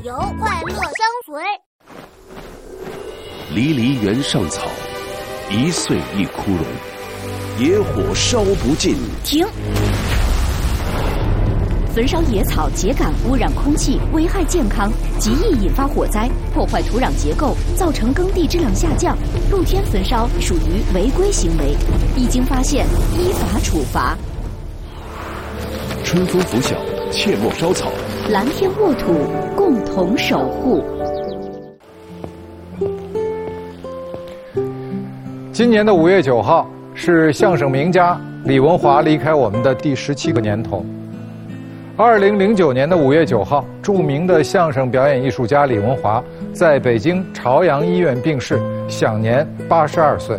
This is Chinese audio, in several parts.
游，快乐相随。 离离原上草，一岁一枯荣。野火烧不尽。 停！焚烧野草秸秆污染空气，危害健康，极易引发火灾，破坏土壤结构，造成耕地质量下降。露天焚烧属于违规行为，一经发现依法处罚。 春风拂晓，切莫烧草。 蓝天沃土，共同守护。 今年的5月9号是相声名家李文华离开我们的第17个年头。2009年的5月9号，著名的相声表演艺术家李文华在北京朝阳医院病逝，享年82岁。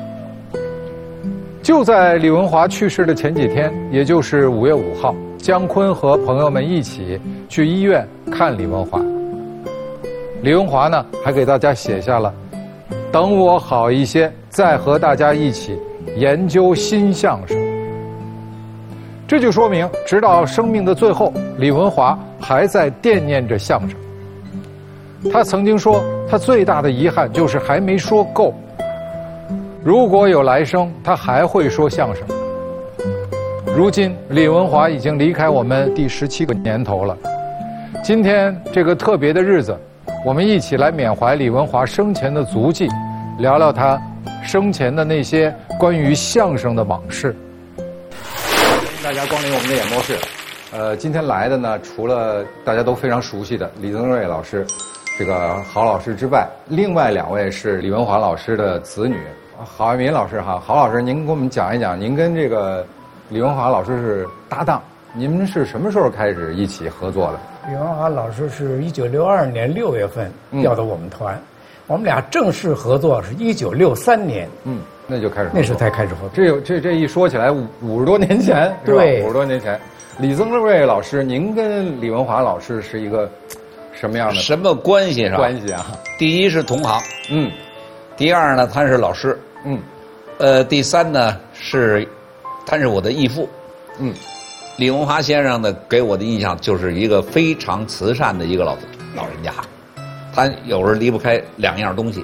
就在李文华去世的前几天，也就是5月5号，姜昆和朋友们一起去医院看李文华。李文华呢，还给大家写下了“等我好一些，再和大家一起研究新相声”。这就说明，直到生命的最后，李文华还在惦念着相声。他曾经说，他最大的遗憾就是还没说够。如果有来生，他还会说相声。如今，李文华已经离开我们第17个年头了。今天这个特别的日子，我们一起来缅怀李文华生前的足迹，聊聊他生前的那些关于相声的往事。大家光临我们的演播室。今天来的呢，除了大家都非常熟悉的李增瑞老师，这个郝老师之外，另外2位是李文华老师的子女。郝爱民老师哈，郝老师，您给我们讲一讲，您跟这个李文华老师是搭档，你们是什么时候开始一起合作的？ 李文华老师是1962年6月份调到我们团，我们俩正式合作是1963年。 那就开始合作， 那时才开始合作。 这一说起来，50多年前是吧？ 对 ，50多年前。李增瑞老师，您跟李文华老师是一个什么样的什么关系？ 关系啊？ 第一是同行，第二呢，他是老师，第三呢他是我的义父，李文华先生呢给我的印象就是一个非常慈善的一个老人家，他有时候离不开2样东西，